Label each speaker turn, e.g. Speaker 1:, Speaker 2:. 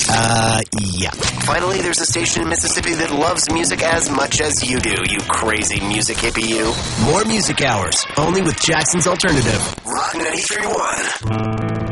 Speaker 1: Yeah.
Speaker 2: Finally, there's a station in Mississippi that loves music as much as you do, you crazy music hippie you.
Speaker 1: More music hours, only with Jackson's Alternative.
Speaker 2: Rock 93.1.